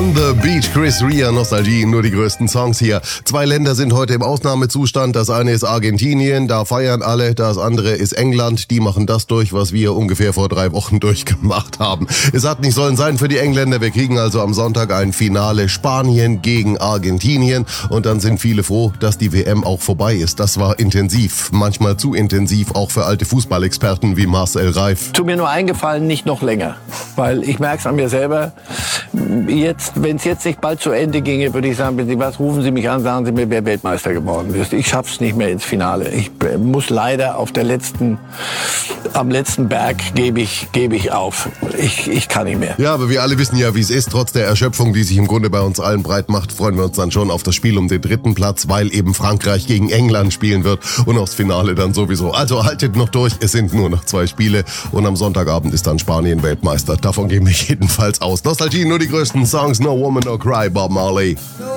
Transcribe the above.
On the Beach, Chris Rea, Nostalgie, nur die größten Songs hier. 2 Länder sind heute im Ausnahmezustand. Das eine ist Argentinien, da feiern alle. Das andere ist England, die machen das durch, was wir ungefähr vor 3 Wochen durchgemacht haben. Es hat nicht sollen sein für die Engländer. Wir kriegen also am Sonntag ein Finale Spanien gegen Argentinien. Und dann sind viele froh, dass die WM auch vorbei ist. Das war intensiv, manchmal zu intensiv, auch für alte Fußballexperten wie Marcel Reif. Tut mir nur eingefallen, nicht noch länger. Weil ich merke es an mir selber. Wenn es jetzt nicht bald zu Ende ginge, würde ich sagen, was rufen Sie mich an, sagen Sie mir, wer Weltmeister geworden ist. Ich schaff's nicht mehr ins Finale. Ich muss leider am letzten Berg gebe ich auf. Ich kann nicht mehr. Ja, aber wir alle wissen ja, wie es ist. Trotz der Erschöpfung, die sich im Grunde bei uns allen breit macht, freuen wir uns dann schon auf das Spiel um den 3. Platz, weil eben Frankreich gegen England spielen wird und aufs Finale dann sowieso. Also haltet noch durch, es sind nur noch 2 Spiele und am Sonntagabend ist dann Spanien Weltmeister. Davon gehen wir jedenfalls aus. Nostalgie, nur die größten Songs, No Woman No Cry, Bob Marley.